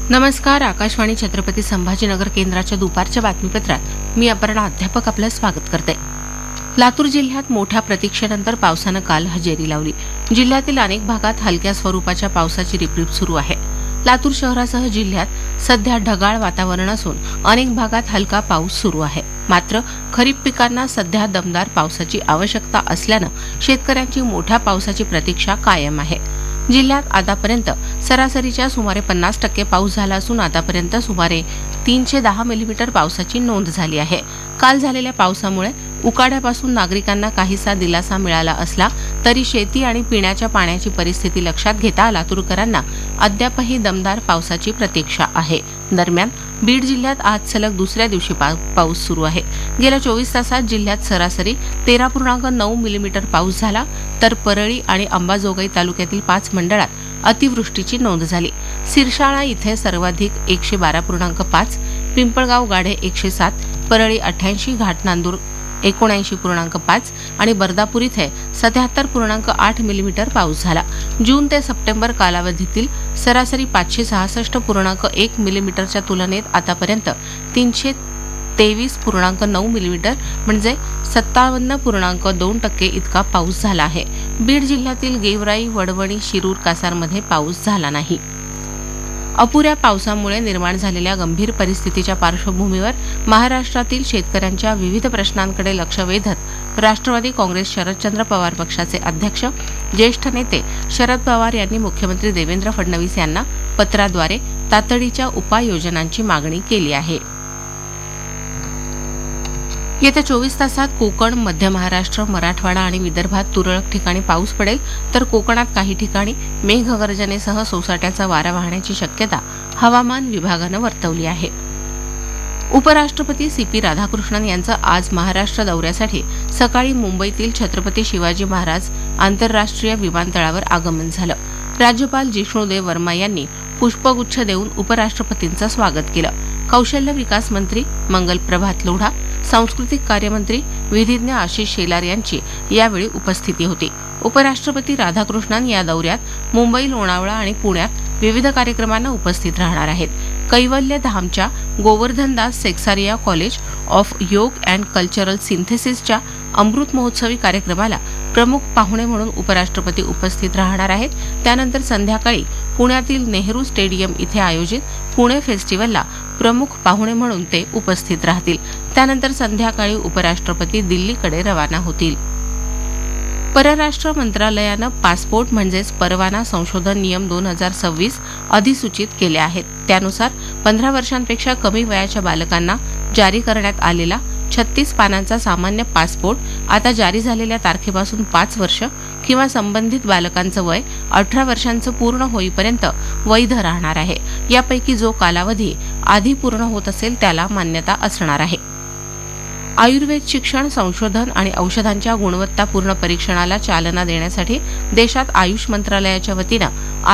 नमस्कार. आकाशवाणी छत्रपती संभाजीनगर केंद्राच्या दुपारच्या बातमीपत्रात मी अपर्णा अध्यापक आपलं स्वागत करते. लातूर जिल्ह्यात मोठ्या प्रतीक्षेनंतर पावसानं काल हजेरी लावली. जिल्ह्यातील अनेक भागात हलक्या स्वरूपाच्या पावसाची रिपरिप सुरू आहे. लातूर शहरासह जिल्ह्यात सध्या ढगाळ वातावरण असून अनेक भागात हलका पाऊस सुरू आहे. मात्र खरीप पिकांना सध्या दमदार पावसाची आवश्यकता असल्यानं शेतकऱ्यांची मोठ्या पावसाची प्रतीक्षा कायम आहे. जिल्ह्यात आतापर्यंत सरासरीच्या सुमारे 50% पाऊस झाला असून आतापर्यंत सुमारे 310 मिलीमीटर पावसाची नोंद झाली आहे. काल झालेल्या पावसामुळे उकाड्यापासून नागरिकांना काहीसा दिलासा मिळाला असला तरी शेती आणि पिण्याच्या पाण्याची परिस्थिती लक्षात घेता लातूरकरांना अद्यापही दमदार पावसाची प्रतीक्षा आहे. दरम्यान बीड जिल्ह्यात आज सलग दुसऱ्या दिवशी पाऊस सुरू आहे. गेल्या 24 तासात जिल्ह्यात सरासरी 13.9 मिलीमीटर पाऊस झाला तर परळी आणि अंबाजोगाई तालुक्यातील 5 मंडळात अतिवृष्टीची नोंद झाली. सिरशाळा इथे सर्वाधिक 112.5, पिंपळगाव गाढे 107, परळी 88, घाटनांदूर 79.5 आणि बर्दापूर इथे 77.8 मिलीमीटर पाऊस झाला. जून ते सप्टेंबर कालावधीतील सरासरी 566.1 मिलीमीटरच्या तुलनेत आतापर्यंत 323.9 मिलीमीटर म्हणजे 57.2% इतका पाऊस झाला आहे. बीड जिल्ह्यातील गेवराई, वडवणी, शिरूर, कासारमध्ये पाऊस झाला नाही. अपुऱ्या पावसामुळे निर्माण झालेल्या गंभीर परिस्थितीच्या पार्श्वभूमीवर महाराष्ट्रातील शेतकऱ्यांच्या विविध प्रश्नांकडे लक्ष वेधत राष्ट्रवादी काँग्रेस शरदचंद्र पवार पक्षाचे अध्यक्ष ज्येष्ठ नेते शरद पवार यांनी मुख्यमंत्री देवेंद्र फडणवीस यांना पत्राद्वारे तातडीच्या उपाययोजनांची मागणी केली आहे. येत्या 24 तासात कोकण, मध्य महाराष्ट्र, मराठवाडा आणि विदर्भात तुरळक ठिकाणी पाऊस पडेल तर कोकणात काही ठिकाणी मेघगर्जनेसह सोसाट्याचा वारा वाहण्याची शक्यता हवामान विभागानं वर्तवली आहे. उपराष्ट्रपती CP राधाकृष्णन यांचं आज महाराष्ट्र दौऱ्यासाठी सकाळी मुंबईतील छत्रपती शिवाजी महाराज आंतरराष्ट्रीय विमानतळावर आगमन झालं. राज्यपाल जिष्णुदेव वर्मा यांनी पुष्पगुच्छ देऊन उपराष्ट्रपतींचं स्वागत केलं. कौशल्य विकास मंत्री मंगल प्रभात लोढा, सांस्कृतिक कार्यमंत्री विधिज्ञ आशिष शेलार यांची यावेळी उपस्थिती होती. उपराष्ट्रपती राधाकृष्णन या दौऱ्यात मुंबई, लोणावळा आणि पुण्यात विविध कार्यक्रमांना उपस्थित राहणार आहेत. कैवल्य धामच्या गोवर्धनदास सेक्सारिया कॉलेज ऑफ योग अँड कल्चरल सिंथेसिसच्या अमृत महोत्सवी कार्यक्रमाला प्रमुख पाहुणे म्हणून उपराष्ट्रपती उपस्थित राहणार आहेत. त्यानंतर संध्याकाळी पुण्यातील नेहरू स्टेडियम इथे आयोजित पुणे फेस्टिव्हलला प्रमुख पाहुणे म्हणून ते उपस्थित राहतील. त्यानंतर संध्याकाळी उपराष्ट्रपती दिल्लीकडे रवाना होतील. परराष्ट्र मंत्रालयानं पासपोर्ट म्हणजेच परवाना संशोधन नियम 2026 अधिसूचित केले आहेत. त्यानुसार 15 वर्षांपेक्षा कमी वयाच्या बालकांना जारी करण्यात आलेला 36 पानांचा सामान्य पासपोर्ट आता जारी झालेल्या तारखेपासून 5 वर्ष किंवा संबंधित बालकांचं वय 18 वर्षांचं पूर्ण होईपर्यंत वैध राहणार आहे. यापैकी जो कालावधी आधी पूर्ण होत असेल त्याला मान्यता असणार आहे. आयुर्वेद शिक्षण, संशोधन आणि औषधांच्या गुणवत्तापूर्ण परीक्षणाला चालना देण्यासाठी देशात आयुष मंत्रालयाच्या वतीनं